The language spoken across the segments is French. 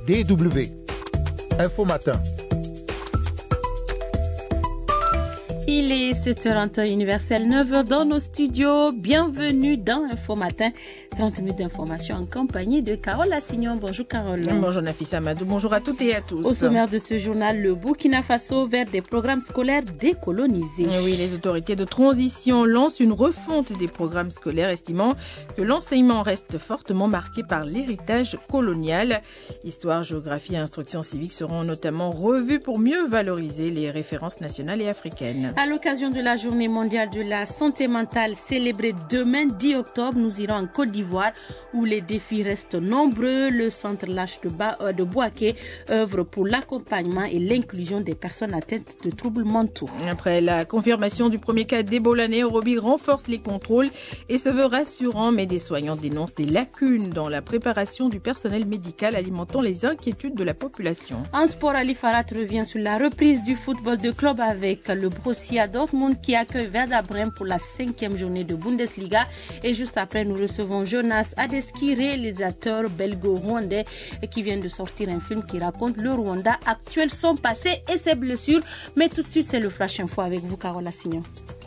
DW. Info Matin. Il est 7h en temps universel, 9h dans nos studios. Bienvenue dans Info Matin, 30 minutes d'information en compagnie de Carole Assignon. Bonjour Carole. Bonjour Nafissa Amadou, bonjour à toutes et à tous. Au sommaire de ce journal, le Burkina Faso vers des programmes scolaires décolonisés. Oui, les autorités de transition lancent une refonte des programmes scolaires, estimant que l'enseignement reste fortement marqué par l'héritage colonial. Histoire, géographie et instruction civique seront notamment revues pour mieux valoriser les références nationales et africaines. À l'occasion de la journée mondiale de la santé mentale célébrée demain 10 octobre, nous irons en Côte d'Ivoire où les défis restent nombreux. Le centre Lâche de Bouaké œuvre pour l'accompagnement et l'inclusion des personnes atteintes de troubles mentaux. Après la confirmation du premier cas d'Ebola, Nairobi renforce les contrôles et se veut rassurant, mais des soignants dénoncent des lacunes dans la préparation du personnel médical, alimentant les inquiétudes de la population. En sport, Ali Farhat revient sur la reprise du football de club avec le Borussia Dortmund qui accueille Werder Bremen pour la 5e journée de Bundesliga. Et juste après, nous recevons Jonas Adeski, réalisateur belgo-rwandais qui vient de sortir un film qui raconte le Rwanda actuel, son passé et ses blessures. Mais tout de suite, c'est le Flash Info avec vous, Carole Assignon.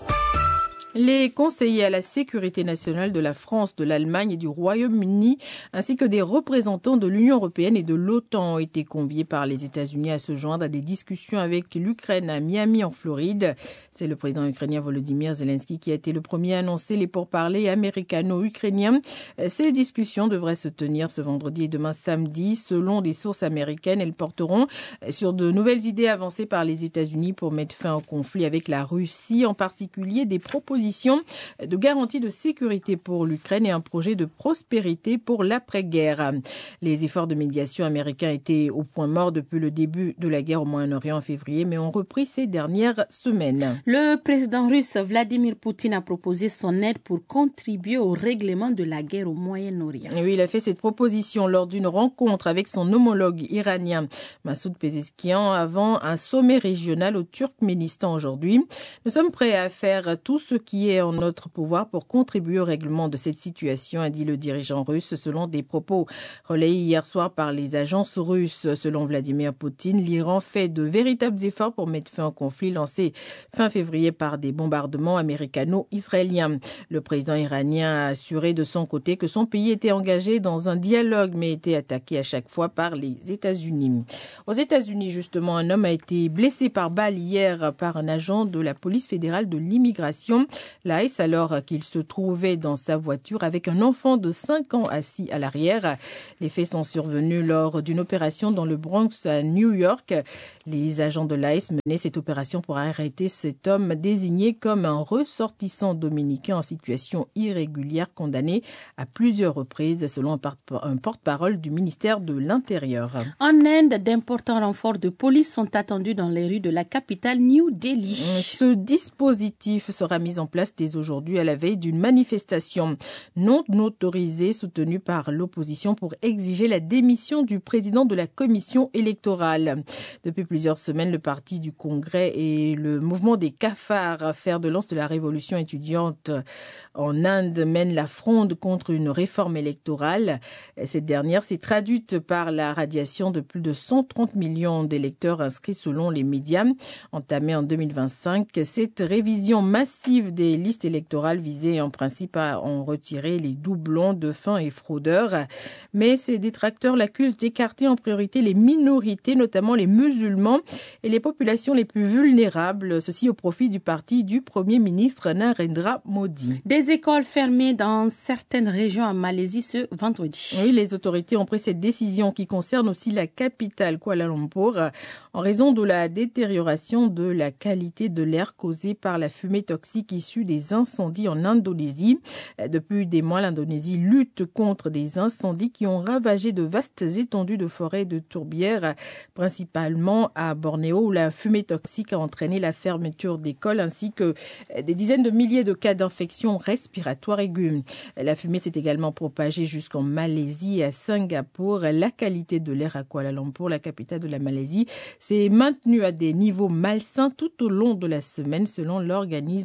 Les conseillers à la sécurité nationale de la France, de l'Allemagne et du Royaume-Uni, ainsi que des représentants de l'Union européenne et de l'OTAN ont été conviés par les États-Unis à se joindre à des discussions avec l'Ukraine à Miami, en Floride. C'est le président ukrainien Volodymyr Zelensky qui a été le premier à annoncer les pourparlers américano-ukrainiens. Ces discussions devraient se tenir ce vendredi et demain samedi. Selon des sources américaines, elles porteront sur de nouvelles idées avancées par les États-Unis pour mettre fin au conflit avec la Russie, en particulier des propositions de garantie de sécurité pour l'Ukraine et un projet de prospérité pour l'après-guerre. Les efforts de médiation américains étaient au point mort depuis le début de la guerre au Moyen-Orient en février, mais ont repris ces dernières semaines. Le président russe Vladimir Poutine a proposé son aide pour contribuer au règlement de la guerre au Moyen-Orient. Oui, il a fait cette proposition lors d'une rencontre avec son homologue iranien Massoud Pezeshkian avant un sommet régional au Turkménistan aujourd'hui. Nous sommes prêts à faire tout ce qui est en notre pouvoir pour contribuer au règlement de cette situation, a dit le dirigeant russe, selon des propos relayés hier soir par les agences russes. Selon Vladimir Poutine, l'Iran fait de véritables efforts pour mettre fin au conflit lancé fin février par des bombardements américano-israéliens. Le président iranien a assuré de son côté que son pays était engagé dans un dialogue, mais était attaqué à chaque fois par les États-Unis. Aux États-Unis, justement, un homme a été blessé par balle hier par un agent de la police fédérale de l'immigration. l'ICE, alors qu'il se trouvait dans sa voiture avec un enfant de 5 ans assis à l'arrière. Les faits sont survenus lors d'une opération dans le Bronx à New York. Les agents de l'ICE menaient cette opération pour arrêter cet homme désigné comme un ressortissant dominicain en situation irrégulière condamné à plusieurs reprises, selon un porte-parole du ministère de l'Intérieur. En Inde, d'importants renforts de police sont attendus dans les rues de la capitale New Delhi. Ce dispositif sera mis en place dès aujourd'hui à la veille d'une manifestation non autorisée soutenue par l'opposition pour exiger la démission du président de la commission électorale. Depuis plusieurs semaines, le parti du Congrès et le mouvement des cafards, fer de lance de la révolution étudiante en Inde, mènent la fronde contre une réforme électorale. Cette dernière s'est traduite par la radiation de plus de 130 millions d'électeurs inscrits selon les médias. Entamée en 2025, cette révision massive des listes électorales visait en principe à en retirer les doublons de fins et fraudeurs. Mais ses détracteurs l'accusent d'écarter en priorité les minorités, notamment les musulmans et les populations les plus vulnérables, ceci au profit du parti du Premier ministre Narendra Modi. Des écoles fermées dans certaines régions en Malaisie ce vendredi. Oui, les autorités ont pris cette décision qui concerne aussi la capitale Kuala Lumpur en raison de la détérioration de la qualité de l'air causée par la fumée toxique issue des incendies en Indonésie. Depuis des mois, l'Indonésie lutte contre des incendies qui ont ravagé de vastes étendues de forêts et de tourbières, principalement à Bornéo, où la fumée toxique a entraîné la fermeture d'écoles ainsi que des dizaines de milliers de cas d'infections respiratoires aiguës. La fumée s'est également propagée jusqu'en Malaisie et à Singapour. La qualité de l'air à Kuala Lumpur, la capitale de la Malaisie, s'est maintenue à des niveaux malsains tout au long de la semaine, selon l'organisme suisse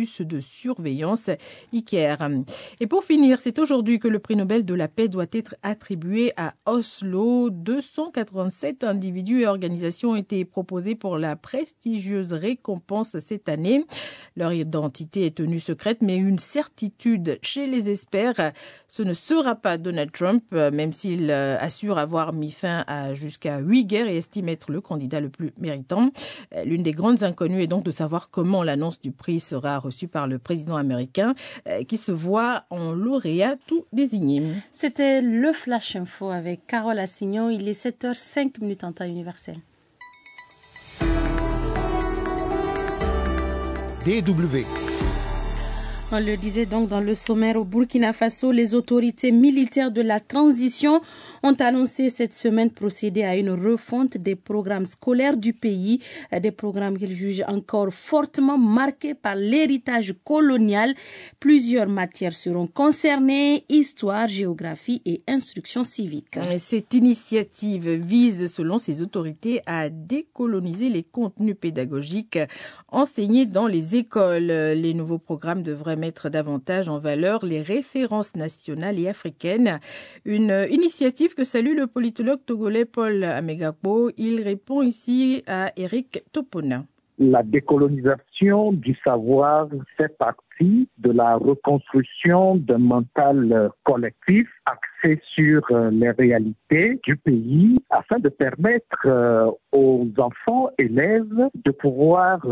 puces de surveillance Iker. Et pour finir, c'est aujourd'hui que le prix Nobel de la paix doit être attribué à Oslo. 287 individus et organisations ont été proposés pour la prestigieuse récompense cette année. Leur identité est tenue secrète, mais une certitude chez les experts, ce ne sera pas Donald Trump, même s'il assure avoir mis fin à jusqu'à 8 guerres et estime être le candidat le plus méritant. L'une des grandes inconnues est donc de savoir comment l'annonce du prix sera reçue par le président américain, qui se voit en lauréat tout désigné. C'était le Flash Info avec Carole Assignon. Il est 7h05 en temps universel. DW. On le disait donc dans le sommaire, au Burkina Faso, les autorités militaires de la transition ont annoncé cette semaine procéder à une refonte des programmes scolaires du pays, des programmes qu'ils jugent encore fortement marqués par l'héritage colonial. Plusieurs matières seront concernées, histoire, géographie et instruction civique. Cette initiative vise, selon ces autorités, à décoloniser les contenus pédagogiques enseignés dans les écoles. Les nouveaux programmes devraient mettre davantage en valeur les références nationales et africaines. Une initiative que salue le politologue togolais Paul Amegakpo. Il répond ici à Eric Topona. La décolonisation du savoir fait partie de la reconstruction d'un mental collectif axé sur les réalités du pays afin de permettre aux enfants élèves de pouvoir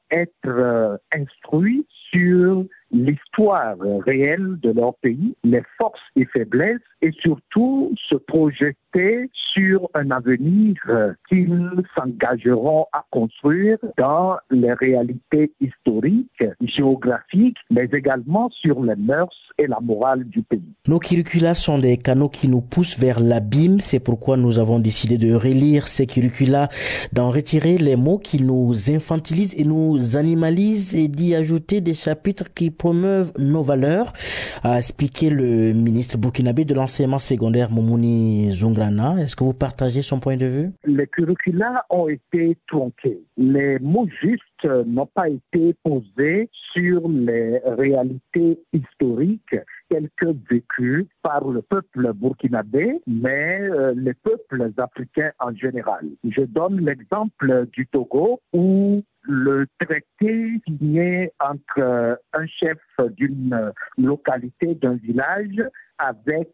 être instruits sur l'histoire réelle de leur pays, les forces et faiblesses et surtout se projeter sur un avenir qu'ils s'engageront à construire dans les réalités historiques, géographiques, mais également sur les mœurs et la morale du pays. Nos curricula sont des canaux qui nous poussent vers l'abîme. C'est pourquoi nous avons décidé de relire ces curricula, d'en retirer les mots qui nous infantilisent et nous animalisent et d'y ajouter des chapitres qui promeuvent nos valeurs, a expliqué le ministre burkinabé de l'enseignement secondaire Moumouni Zungrana. Est-ce que vous partagez son point de vue? Les curricula ont été tronqués. Les mots justes n'ont pas été posés sur les réalités historiques telles que vécues par le peuple burkinabé, mais les peuples africains en général. Je donne l'exemple du Togo où le traité signé entre un chef d'une localité, d'un village, avec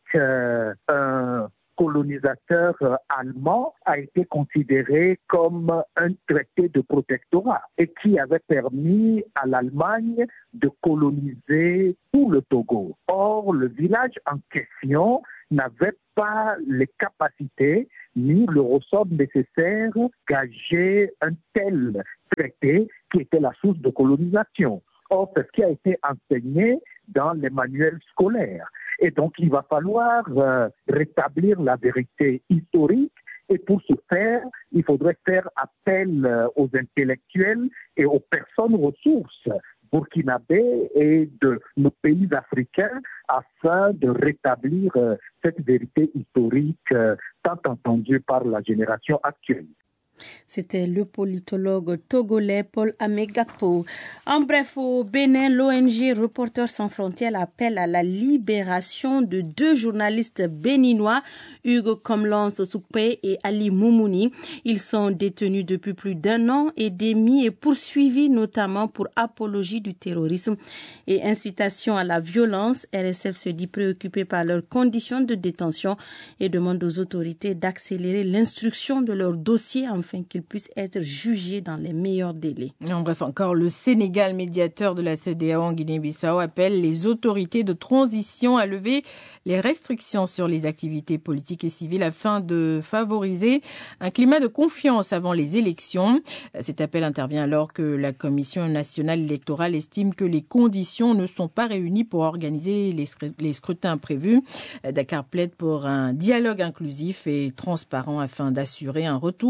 un colonisateur allemand a été considéré comme un traité de protectorat et qui avait permis à l'Allemagne de coloniser tout le Togo. Or, le village en question n'avait pas les capacités ni le ressort nécessaire gager un tel traité qui était la source de colonisation. Or, c'est ce qui a été enseigné dans les manuels scolaires. Et donc, il va falloir rétablir la vérité historique. Et pour ce faire, il faudrait faire appel aux intellectuels et aux personnes ressources burkinabés et de nos pays africains afin de rétablir cette vérité historique tant entendue par la génération actuelle. C'était le politologue togolais Paul Amegakpo. En bref, au Bénin, l'ONG Reporters sans frontières appelle à la libération de 2 journalistes béninois, Hugo Komlan Sosukpe et Ali Moumouni. Ils sont détenus depuis plus d'1 an et demi et poursuivis notamment pour apologie du terrorisme et incitation à la violence. RSF se dit préoccupé par leurs conditions de détention et demande aux autorités d'accélérer l'instruction de leurs dossiers afin qu'ils puissent être jugés dans les meilleurs délais. En bref, encore, le Sénégal, médiateur de la CEDEAO en Guinée-Bissau, appelle les autorités de transition à lever les restrictions sur les activités politiques et civiles afin de favoriser un climat de confiance avant les élections. Cet appel intervient alors que la Commission nationale électorale estime que les conditions ne sont pas réunies pour organiser les scrutins prévus. Dakar plaide pour un dialogue inclusif et transparent afin d'assurer un retour rapide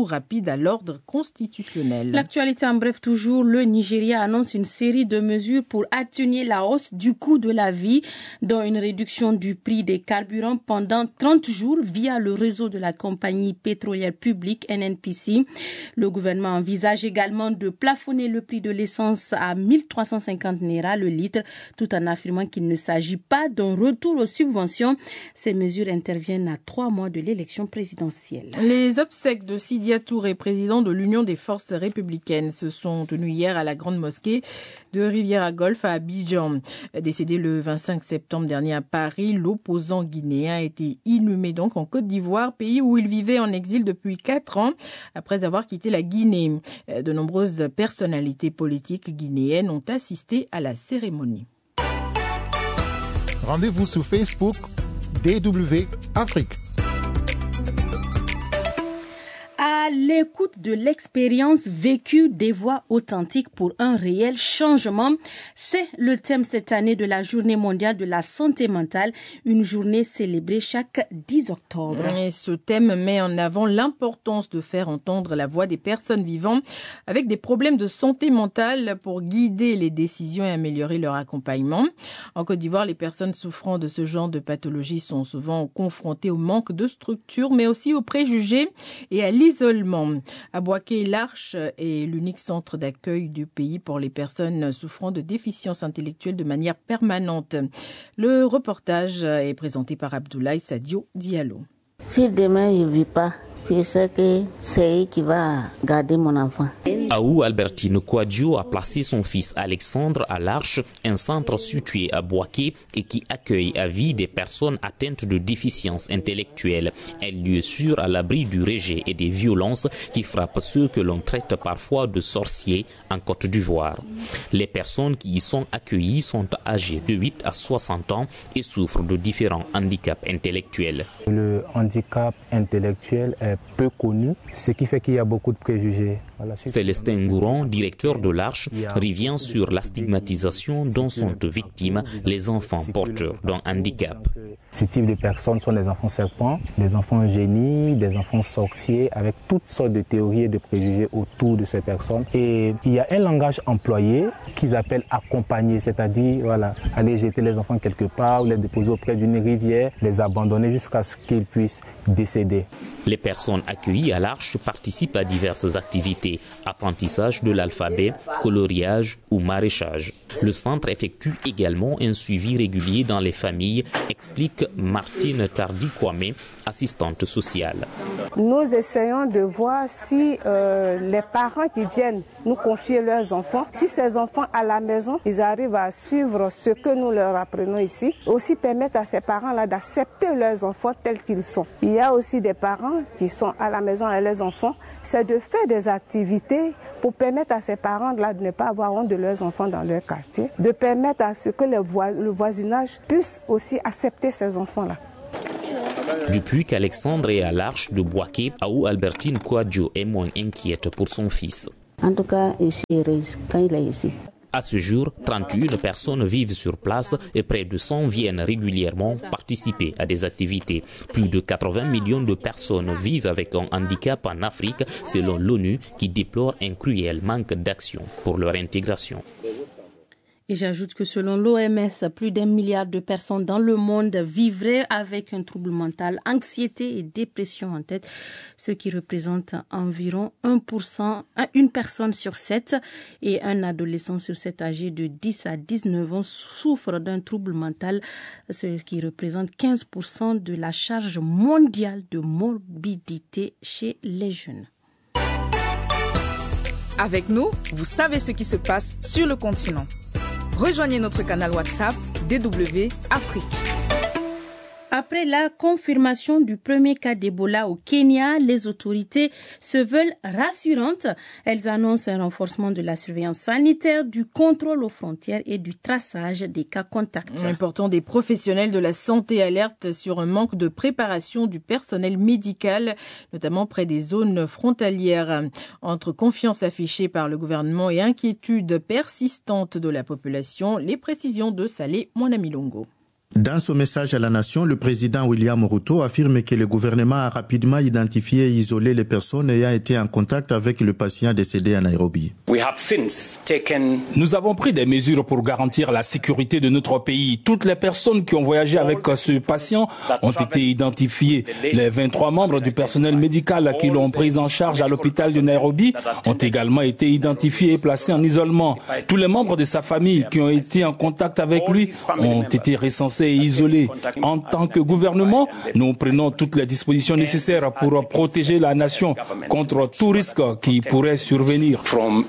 à l'ordre constitutionnel. L'actualité en bref toujours, le Nigeria annonce une série de mesures pour atténuer la hausse du coût de la vie, dont une réduction du prix des carburants pendant 30 jours via le réseau de la compagnie pétrolière publique NNPC. Le gouvernement envisage également de plafonner le prix de l'essence à 1350 naira le litre, tout en affirmant qu'il ne s'agit pas d'un retour aux subventions. Ces mesures interviennent à 3 mois de l'élection présidentielle. Les obsèques de Sidia Touré, président de l'Union des forces républicaines, se sont tenues hier à la grande mosquée de Riviera-Golf à Abidjan. Décédé le 25 septembre dernier à Paris, l'opposant guinéen a été inhumé donc en Côte d'Ivoire, pays où il vivait en exil depuis 4 ans après avoir quitté la Guinée. De nombreuses personnalités politiques guinéennes ont assisté à la cérémonie. Rendez-vous sur Facebook DW Afrique. À l'écoute de l'expérience vécue des voix authentiques pour un réel changement, c'est le thème cette année de la Journée mondiale de la santé mentale, une journée célébrée chaque 10 octobre. Et ce thème met en avant l'importance de faire entendre la voix des personnes vivant avec des problèmes de santé mentale pour guider les décisions et améliorer leur accompagnement. En Côte d'Ivoire, les personnes souffrant de ce genre de pathologie sont souvent confrontées au manque de structure, mais aussi aux préjugés et à l'isolement. À Bouaké, l'Arche est l'unique centre d'accueil du pays pour les personnes souffrant de déficience intellectuelle de manière permanente. Le reportage est présenté par Abdoulaye Sadio Diallo. Si demain je ne vis pas, je sais que c'est eux qui va garder mon enfant. Aou Albertine Kouadio a placé son fils Alexandre à l'Arche, un centre situé à Bouaké et qui accueille à vie des personnes atteintes de déficience intellectuelle. Un lieu sûr à l'abri du rejet et des violences qui frappent ceux que l'on traite parfois de sorciers en Côte d'Ivoire. Les personnes qui y sont accueillies sont âgées de 8 à 60 ans et souffrent de différents handicaps intellectuels. Le handicap intellectuel est peu connu, ce qui fait qu'il y a beaucoup de préjugés. Célestin Ngouron, directeur de l'Arche, revient sur la stigmatisation dont sont victimes les enfants porteurs d'un handicap. Ce type de personnes sont des enfants serpents, des enfants génies, des enfants sorciers, avec toutes sortes de théories et de préjugés autour de ces personnes. Et il y a un langage employé qu'ils appellent accompagner, c'est-à-dire aller jeter les enfants quelque part, ou les déposer auprès d'une rivière, les abandonner jusqu'à ce qu'ils puissent décéder. Les personnes accueillies à l'Arche participent à diverses activités, apprentissage de l'alphabet, coloriage ou maraîchage. Le centre effectue également un suivi régulier dans les familles, explique Martine Tardy-Kwame, assistante sociale. Nous essayons de voir si les parents qui viennent nous confier leurs enfants, si ces enfants à la maison, ils arrivent à suivre ce que nous leur apprenons ici, aussi permettre à ces parents-là d'accepter leurs enfants tels qu'ils sont. Il y a aussi des parents qui sont à la maison avec les enfants, c'est de faire des activités pour permettre à ces parents-là de ne pas avoir honte de leurs enfants dans leur quartier, de permettre à ce que le voisinage puisse aussi accepter ces enfants-là. Depuis qu'Alexandre est à l'Arche de Bouaké, Aou Albertine Kouadio est moins inquiète pour son fils. En tout cas, je suis heureuse quand il est ici. À ce jour, 31 personnes vivent sur place et près de 100 viennent régulièrement participer à des activités. Plus de 80 millions de personnes vivent avec un handicap en Afrique, selon l'ONU, qui déplore un cruel manque d'action pour leur intégration. Et j'ajoute que selon l'OMS, plus d'1 milliard de personnes dans le monde vivraient avec un trouble mental, anxiété et dépression en tête, ce qui représente environ 1%, une personne sur 7 et un adolescent sur 7 âgé de 10 à 19 ans souffre d'un trouble mental, ce qui représente 15% de la charge mondiale de morbidité chez les jeunes. Avec nous, vous savez ce qui se passe sur le continent. Rejoignez notre canal WhatsApp DW Afrique. Après la confirmation du premier cas d'Ebola au Kenya, les autorités se veulent rassurantes. Elles annoncent un renforcement de la surveillance sanitaire, du contrôle aux frontières et du traçage des cas contacts. Pourtant, des professionnels de la santé alertent sur un manque de préparation du personnel médical, notamment près des zones frontalières. Entre confiance affichée par le gouvernement et inquiétude persistante de la population, les précisions de Saleh Mwanamilongo. Dans son message à la nation, le président William Ruto affirme que le gouvernement a rapidement identifié et isolé les personnes ayant été en contact avec le patient décédé à Nairobi. Nous avons pris des mesures pour garantir la sécurité de notre pays. Toutes les personnes qui ont voyagé avec ce patient ont été identifiées. Les 23 membres du personnel médical qui l'ont pris en charge à l'hôpital de Nairobi ont également été identifiés et placés en isolement. Tous les membres de sa famille qui ont été en contact avec lui ont été recensés et isolés. En tant que gouvernement, nous prenons toutes les dispositions nécessaires pour protéger la nation contre tout risque qui pourrait survenir.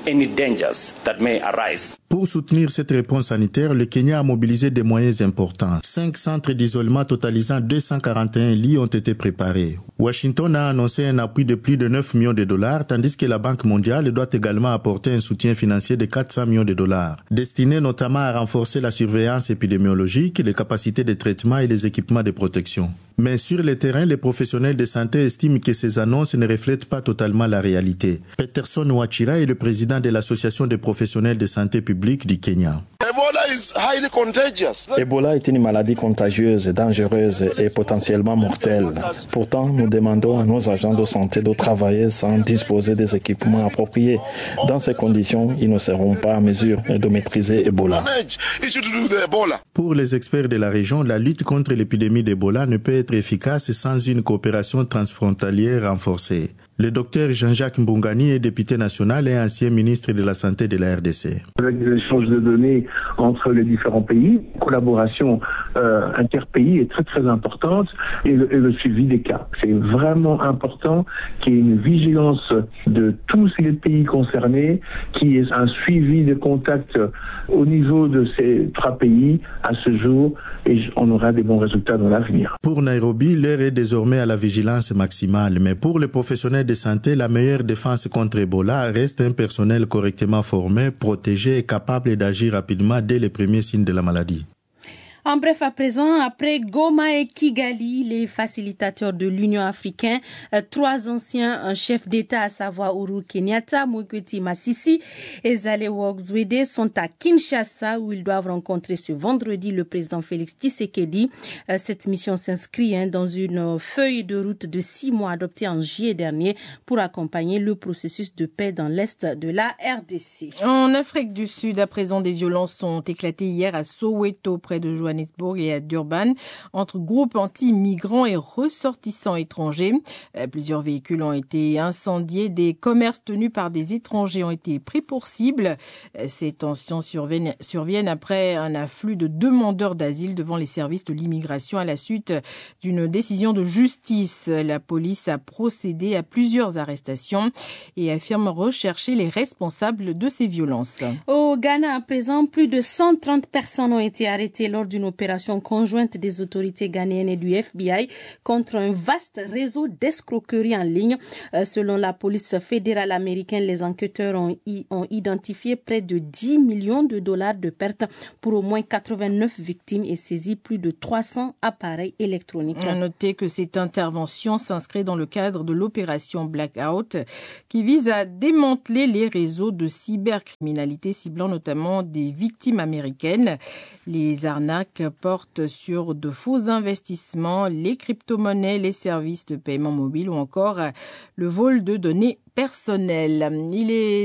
Pour soutenir cette réponse sanitaire, le Kenya a mobilisé des moyens importants. 5 centres d'isolement totalisant 241 lits ont été préparés. Washington a annoncé un appui de plus de 9 millions de dollars, tandis que la Banque mondiale doit également apporter un soutien financier de 400 millions de dollars, destiné notamment à renforcer la surveillance épidémiologique, les capacités de traitement et les équipements de protection. Mais sur le terrain, les professionnels de santé estiment que ces annonces ne reflètent pas totalement la réalité. Peterson Wachira est le président de l'Association des professionnels de santé publique du Kenya. Ebola est une maladie contagieuse, dangereuse et potentiellement mortelle. Pourtant, nous demandons à nos agents de santé de travailler sans disposer des équipements appropriés. Dans ces conditions, ils ne seront pas en mesure de maîtriser Ebola. Pour les experts de la région, la lutte contre l'épidémie d'Ebola ne peut être efficace sans une coopération transfrontalière renforcée. Le docteur Jean-Jacques Mbungani est député national et ancien ministre de la Santé de la RDC. Avec des échanges de données entre les différents pays, collaboration interpays est très très importante et le suivi des cas. C'est vraiment important qu'il y ait une vigilance de tous les pays concernés, qu'il y ait un suivi de contact au niveau de ces 3 pays à ce jour et on aura des bons résultats dans l'avenir. Pour Nairobi, l'heure est désormais à la vigilance maximale, mais pour les professionnels de santé, la meilleure défense contre Ebola reste un personnel correctement formé, protégé et capable d'agir rapidement dès les premiers signes de la maladie. En bref, à présent, après Goma et Kigali, les facilitateurs de l'Union africaine, 3 anciens chefs d'État, à savoir Uhuru Kenyatta, Mokweti Masisi et Zalewa Zwede, sont à Kinshasa où ils doivent rencontrer ce vendredi le président Félix Tshisekedi. Cette mission s'inscrit dans une feuille de route de 6 mois adoptée en juillet dernier pour accompagner le processus de paix dans l'est de la RDC. En Afrique du Sud, à présent, des violences ont éclaté hier à Soweto, près de Johannesburg et à Durban, entre groupes anti-migrants et ressortissants étrangers. Plusieurs véhicules ont été incendiés, des commerces tenus par des étrangers ont été pris pour cible. Ces tensions surviennent après un afflux de demandeurs d'asile devant les services de l'immigration à la suite d'une décision de justice. La police a procédé à plusieurs arrestations et affirme rechercher les responsables de ces violences. Au Ghana, à présent, plus de 130 personnes ont été arrêtées lors d'une opération conjointe des autorités ghanéennes et du FBI contre un vaste réseau d'escroquerie en ligne. Selon la police fédérale américaine, les enquêteurs ont identifié près de 10 millions de dollars de pertes pour au moins 89 victimes et saisi plus de 300 appareils électroniques. À noter que cette intervention s'inscrit dans le cadre de l'opération Blackout qui vise à démanteler les réseaux de cybercriminalité ciblant notamment des victimes américaines. Les arnaques portent sur de faux investissements, les crypto-monnaies, les services de paiement mobile ou encore le vol de données personnelles. Il est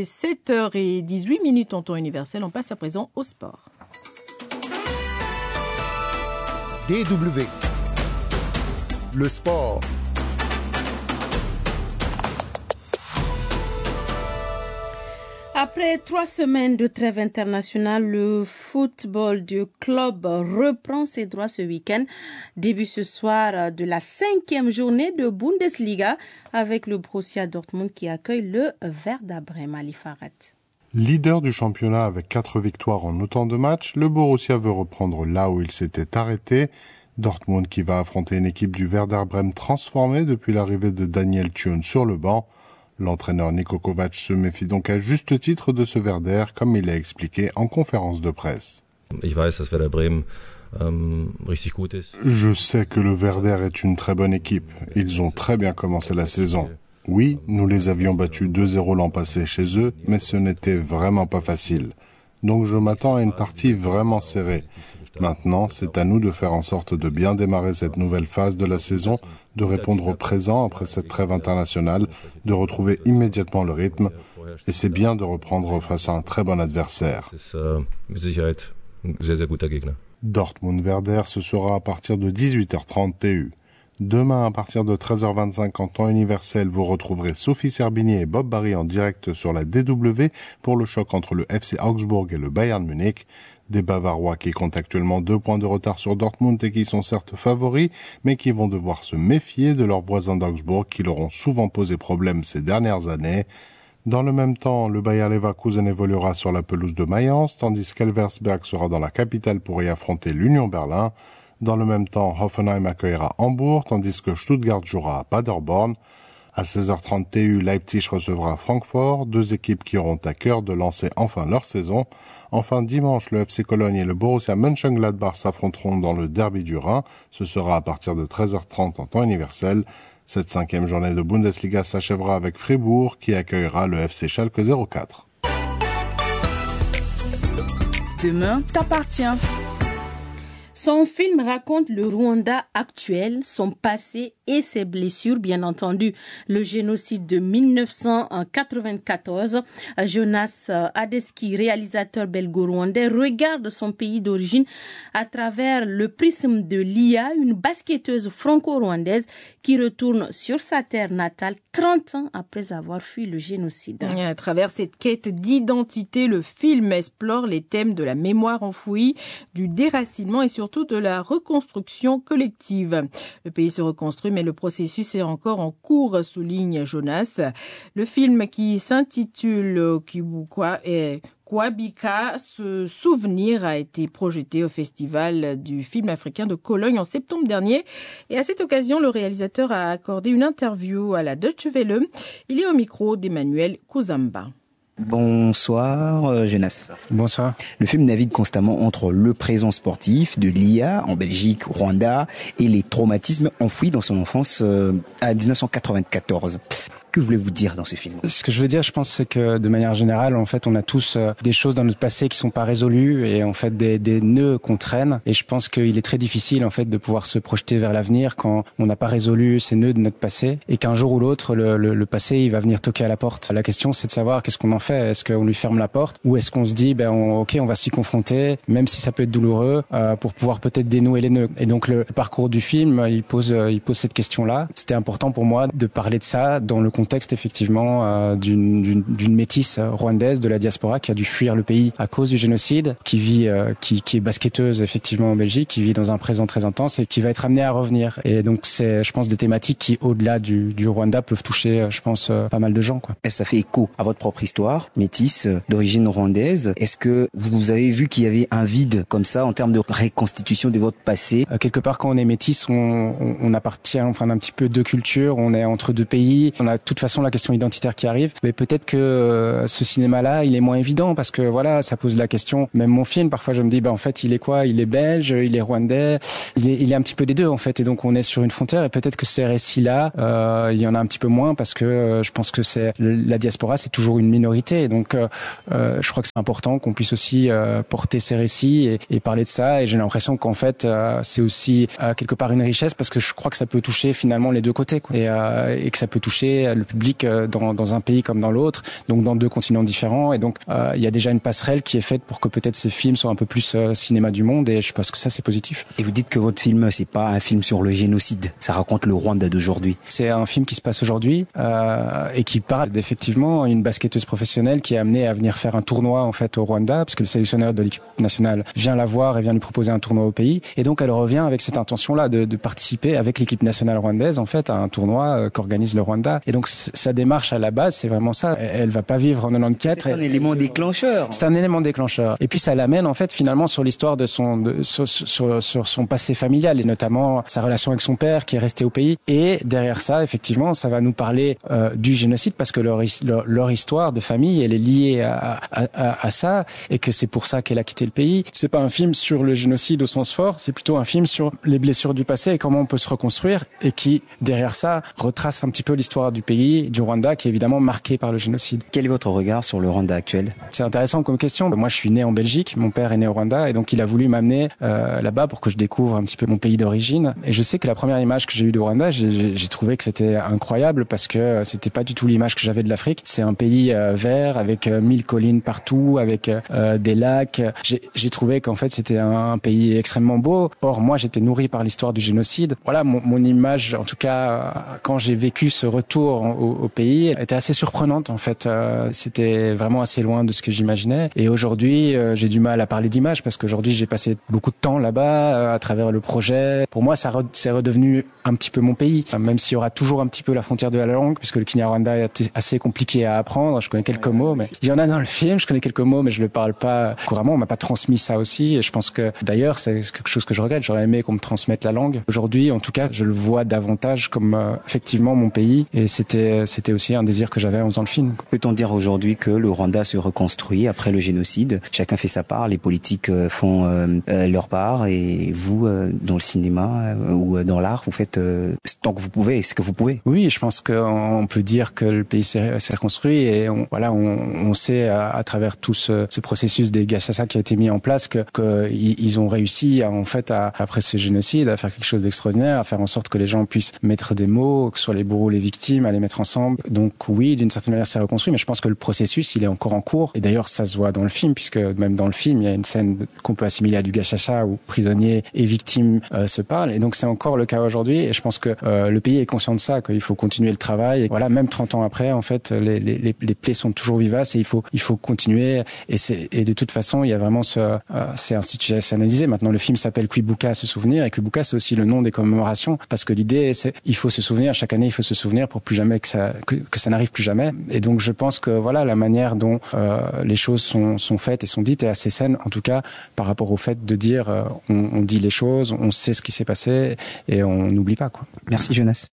7h18 en temps universel. On passe à présent au sport. DW. Le sport. Après 3 semaines de trêve internationale, le football du club reprend ses droits ce week-end. Début ce soir de la 5e journée de Bundesliga avec le Borussia Dortmund qui accueille le Werder Bremen. Ali Farhat. Leader du championnat avec 4 victoires en autant de matchs, le Borussia veut reprendre là où il s'était arrêté. Dortmund qui va affronter une équipe du Werder Bremen transformée depuis l'arrivée de Daniel Thun sur le banc. L'entraîneur Niko Kovac se méfie donc à juste titre de ce Werder, comme il l'a expliqué en conférence de presse. Je sais que le Werder est une très bonne équipe. Ils ont très bien commencé la saison. Oui, nous les avions battus 2-0 l'an passé chez eux, mais ce n'était vraiment pas facile. Donc je m'attends à une partie vraiment serrée. Maintenant, c'est à nous de faire en sorte de bien démarrer cette nouvelle phase de la saison, de répondre au présent après cette trêve internationale, de retrouver immédiatement le rythme. Et c'est bien de reprendre face à un très bon adversaire. Dortmund-Werder, ce sera à partir de 18h30 TU. Demain, à partir de 13h25 en temps universel, vous retrouverez Sophie Serbini et Bob Barry en direct sur la DW pour le choc entre le FC Augsbourg et le Bayern Munich. Des Bavarois qui comptent actuellement 2 points de retard sur Dortmund et qui sont certes favoris, mais qui vont devoir se méfier de leurs voisins d'Augsbourg qui leur ont souvent posé problème ces dernières années. Dans le même temps, le Bayer Leverkusen évoluera sur la pelouse de Mayence, tandis qu'Elversberg sera dans la capitale pour y affronter l'Union Berlin. Dans le même temps, Hoffenheim accueillera Hambourg, tandis que Stuttgart jouera à Paderborn. À 16h30 TU, Leipzig recevra Francfort, 2 équipes qui auront à cœur de lancer enfin leur saison. Enfin, dimanche, le FC Cologne et le Borussia Mönchengladbach s'affronteront dans le derby du Rhin. Ce sera à partir de 13h30 en temps universel. Cette 5e journée de Bundesliga s'achèvera avec Fribourg qui accueillera le FC Schalke 04. Demain t'appartient. Son film raconte le Rwanda actuel, son passé et ses blessures, bien entendu. Le génocide de 1994. Jonas Adeski, réalisateur belgo-rwandais, regarde son pays d'origine à travers le prisme de Lia, une basketteuse franco-rwandaise qui retourne sur sa terre natale 30 ans après avoir fui le génocide. Et à travers cette quête d'identité, le film explore les thèmes de la mémoire enfouie, du déracinement et surtout de la reconstruction collective. Le pays se reconstruit, mais le processus est encore en cours, souligne Jonas. Le film qui s'intitule Kwabika, ce souvenir a été projeté au Festival du film africain de Cologne en septembre dernier. Et à cette occasion, le réalisateur a accordé une interview à la Deutsche Welle. Il est au micro d'Emmanuel Kouzamba. Bonsoir Jonas. Bonsoir. Le film navigue constamment entre le présent sportif de l'IA en Belgique, Rwanda et les traumatismes enfouis dans son enfance à 1994. Que voulez-vous dire dans ce film? Ce que je veux dire, je pense, c'est que de manière générale, en fait, on a tous des choses dans notre passé qui sont pas résolues et en fait des nœuds qu'on traîne. Et je pense qu'il est très difficile en fait de pouvoir se projeter vers l'avenir quand on n'a pas résolu ces nœuds de notre passé et qu'un jour ou l'autre, le passé, il va venir toquer à la porte. La question, c'est de savoir qu'est-ce qu'on en fait. Est-ce qu'on lui ferme la porte ou est-ce qu'on se dit, ok, on va s'y confronter, même si ça peut être douloureux, pour pouvoir peut-être dénouer les nœuds. Et donc le parcours du film, il pose cette question-là. C'était important pour moi de parler de ça dans le contexte effectivement d'une métisse rwandaise de la diaspora qui a dû fuir le pays à cause du génocide, qui vit qui est basketteuse effectivement en Belgique, qui vit dans un présent très intense et qui va être amenée à revenir. Et donc c'est, je pense, des thématiques qui au-delà du Rwanda peuvent toucher, je pense, pas mal de gens, quoi. Et ça fait écho à votre propre histoire, métisse d'origine rwandaise. Est-ce que vous avez vu qu'il y avait un vide comme ça en termes de reconstitution de votre passé? Quelque part, quand on est métisse, on appartient enfin un petit peu deux cultures, on est entre deux pays, on a de toute façon la question identitaire qui arrive, mais peut-être que ce cinéma-là, il est moins évident parce que voilà, ça pose la question. Même mon film, parfois je me dis, en fait, il est quoi? Il est belge, il est rwandais, il est un petit peu des deux en fait, et donc on est sur une frontière. Et peut-être que ces récits-là, il y en a un petit peu moins parce que je pense que c'est la diaspora, c'est toujours une minorité. Et donc, je crois que c'est important qu'on puisse aussi porter ces récits et parler de ça. Et j'ai l'impression qu'en fait, c'est aussi quelque part une richesse parce que je crois que ça peut toucher finalement les deux côtés, quoi. Et que ça peut toucher le public dans un pays comme dans l'autre, donc dans deux continents différents. Et donc, il y a déjà une passerelle qui est faite pour que peut-être ces films soient un peu plus cinéma du monde. Et je pense que ça, c'est positif. Et vous dites que votre film, c'est pas un film sur le génocide. Ça raconte le Rwanda d'aujourd'hui. C'est un film qui se passe aujourd'hui et qui parle d'effectivement une basketteuse professionnelle qui est amenée à venir faire un tournoi en fait au Rwanda, parce que le sélectionneur de l'équipe nationale vient la voir et vient lui proposer un tournoi au pays. Et donc, elle revient avec cette intention-là de participer avec l'équipe nationale rwandaise en fait à un tournoi qu'organise le Rwanda. Et donc, sa démarche à la base, c'est vraiment ça. Elle va pas vivre en 94. C'est un élément déclencheur. C'est un élément déclencheur. Et puis ça l'amène en fait finalement sur l'histoire de sur son passé familial et notamment sa relation avec son père qui est resté au pays. Et derrière ça, effectivement, ça va nous parler du génocide parce que leur histoire de famille, elle est liée à ça et que c'est pour ça qu'elle a quitté le pays. C'est pas un film sur le génocide au sens fort, c'est plutôt un film sur les blessures du passé et comment on peut se reconstruire et qui derrière ça retrace un petit peu l'histoire du pays pays du Rwanda qui est évidemment marqué par le génocide. Quel est votre regard sur le Rwanda actuel? C'est intéressant comme question. Moi, je suis né en Belgique, mon père est né au Rwanda et donc il a voulu m'amener là-bas pour que je découvre un petit peu mon pays d'origine. Et je sais que la première image que j'ai eue du Rwanda, j'ai trouvé que c'était incroyable parce que c'était pas du tout l'image que j'avais de l'Afrique. C'est un pays vert avec 1000 collines partout, avec des lacs. J'ai trouvé qu'en fait c'était un pays extrêmement beau. Or, moi, j'étais nourri par l'histoire du génocide. Voilà, mon image, en tout cas, quand j'ai vécu ce retour au pays, était assez surprenante en fait. C'était vraiment assez loin de ce que j'imaginais. Et aujourd'hui, j'ai du mal à parler d'image parce qu'aujourd'hui, j'ai passé beaucoup de temps là-bas à travers le projet. Pour moi, c'est redevenu un petit peu mon pays, même s'il y aura toujours un petit peu la frontière de la langue, puisque le Kinyarwanda est assez compliqué à apprendre. Je connais quelques mots, mais il y en a dans le film. Je connais quelques mots, mais je le parle pas couramment. On m'a pas transmis ça aussi. Et je pense que d'ailleurs, c'est quelque chose que je regrette. J'aurais aimé qu'on me transmette la langue. Aujourd'hui, en tout cas, je le vois davantage comme effectivement mon pays. Et c'était aussi un désir que j'avais en faisant le film. Peut-on dire aujourd'hui que le Rwanda se reconstruit après le génocide? Chacun fait sa part, les politiques font leur part, et vous, dans le cinéma ou dans l'art, vous faites tant que vous pouvez, ce que vous pouvez. Oui, je pense qu'on peut dire que le pays s'est reconstruit et on sait à travers tout ce processus des Gachacha qui a été mis en place qu'ils ont réussi après ce génocide à faire quelque chose d'extraordinaire, à faire en sorte que les gens puissent mettre des mots, que ce soit les bourreaux, les victimes, à les mettre ensemble. Donc oui, d'une certaine manière, c'est reconstruit, mais je pense que le processus, il est encore en cours. Et d'ailleurs, ça se voit dans le film, puisque même dans le film, il y a une scène qu'on peut assimiler à du Gachacha où prisonniers et victimes se parlent. Et donc c'est encore le cas aujourd'hui. Et je pense que le pays est conscient de ça, qu'il faut continuer le travail. Et voilà, même 30 ans après, en fait, les plaies sont toujours vivaces et il faut continuer. Et de toute façon, il y a vraiment c'est institutionnalisé. Maintenant, le film s'appelle Kwibuka, se souvenir. Et Kwibuka, c'est aussi le nom des commémorations, parce que l'idée, c'est il faut se souvenir. Chaque année, il faut se souvenir pour plus jamais que ça n'arrive plus jamais. Et donc, je pense que voilà, la manière dont les choses sont faites et sont dites est assez saine, en tout cas par rapport au fait de dire on dit les choses, on sait ce qui s'est passé et on n'oublie pas, quoi. Merci Jonas.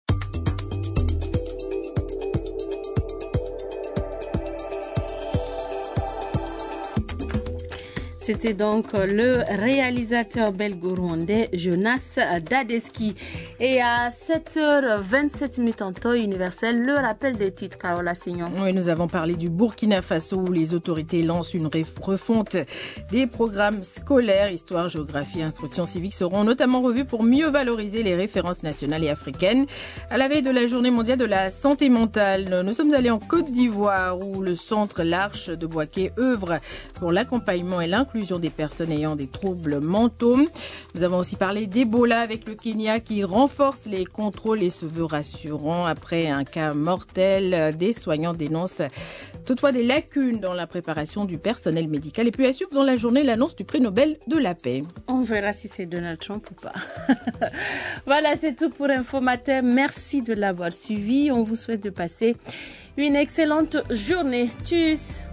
C'était donc le réalisateur belgo-rwandais Jonas Dadeski. Et à 7h27 en temps universel, le rappel des titres, Carola Signon. Oui, nous avons parlé du Burkina Faso où les autorités lancent une refonte des programmes scolaires. Histoire, géographie et instruction civique seront notamment revus pour mieux valoriser les références nationales et africaines. À la veille de la journée mondiale de la santé mentale, nous sommes allés en Côte d'Ivoire où le centre L'Arche de Bouaké œuvre pour l'accompagnement et l'inclusion des personnes ayant des troubles mentaux. Nous avons aussi parlé d'Ebola avec le Kenya qui renforce les contrôles et se veut rassurant après un cas mortel. Des soignants dénoncent toutefois des lacunes dans la préparation du personnel médical. Et puis à suivre dans la journée l'annonce du prix Nobel de la paix. On verra si c'est Donald Trump ou pas. Voilà, c'est tout pour Info Matin. Merci de l'avoir suivi. On vous souhaite de passer une excellente journée. Tchuss.